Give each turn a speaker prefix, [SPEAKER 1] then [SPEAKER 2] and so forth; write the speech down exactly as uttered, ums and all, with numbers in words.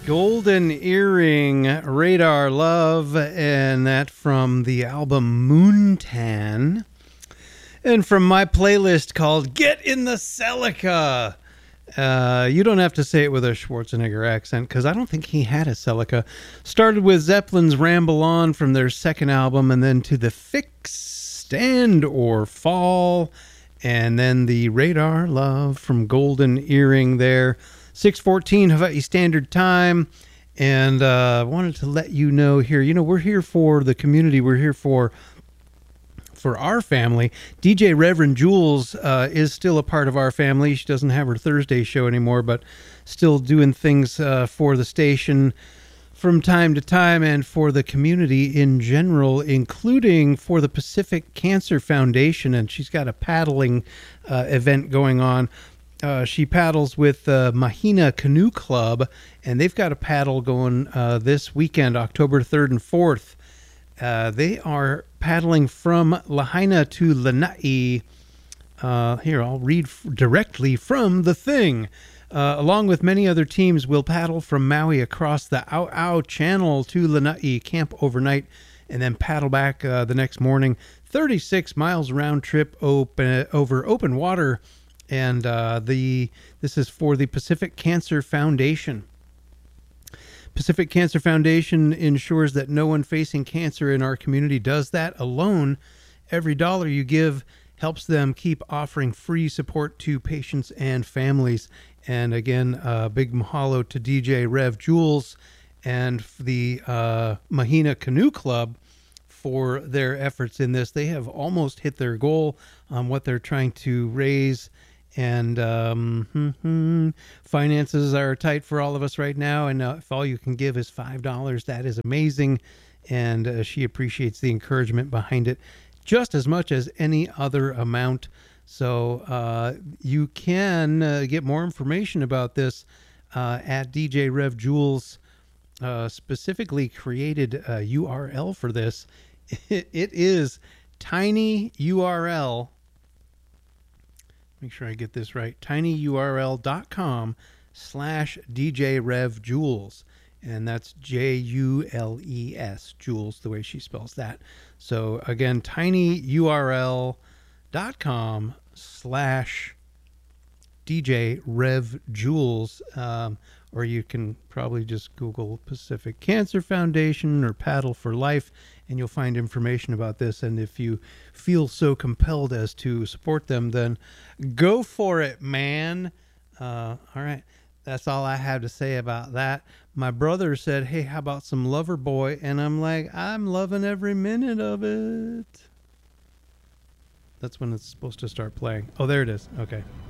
[SPEAKER 1] Golden Earring, Radar Love, and that from the album Moontan. And from my playlist called Get in the Celica. Uh, you don't have to say it with a Schwarzenegger accent, because I don't think he had a Celica. Started with Zeppelin's Ramble On from their second album, and then to the Fix, Stand or Fall, and then the Radar Love from Golden Earring there. six fourteen Hawaii Standard Time, and I uh, wanted to let you know here, you know, we're here for the community. We're here for for our family. D J Reverend Jules uh, is still a part of our family. She doesn't have her Thursday show anymore, but still doing things uh, for the station from time to time and for the community in general, including for the Pacific Cancer Foundation. And she's got a paddling uh, event going on. Uh, she paddles with the uh, Mahina Canoe Club, and they've got a paddle going uh, this weekend, October third and fourth. Uh, they are paddling from Lahaina to Lanai. Uh, here, I'll read f- directly from the thing. Uh, along with many other teams, we'll paddle from Maui across the Au Au Channel to Lanai, camp overnight, and then paddle back uh, the next morning. thirty-six miles round trip open, over open water. And uh, the this is for the Pacific Cancer Foundation. Pacific Cancer Foundation ensures that no one facing cancer in our community does that alone. Every dollar you give helps them keep offering free support to patients and families. And again, a uh, big mahalo to D J Rev Jules and the uh, Mahina Canoe Club for their efforts in this. They have almost hit their goal on what they're trying to raise. And um, finances are tight for all of us right now. And uh, if all you can give is five dollars, that is amazing. And uh, she appreciates the encouragement behind it just as much as any other amount. So uh, you can uh, get more information about this uh, at D J Rev Jules' uh, specifically created uh, U R L for this. It, it is tinyurl. Make sure I get this right. tinyurl.com slash DJ Rev Jules. And that's J U L E S, Jules, the way she spells that. So again, tinyurl.com slash DJ Rev Jules. Um, or you can probably just Google Pacific Cancer Foundation or Paddle for Life, and you'll find information about this. And if you feel so compelled as to support them, then go for it, man. Uh, all right. That's all I have to say about that. My brother said, hey, how about some Loverboy? And I'm like, I'm loving every minute of it. That's when it's supposed to start playing. Oh, there it is. Okay.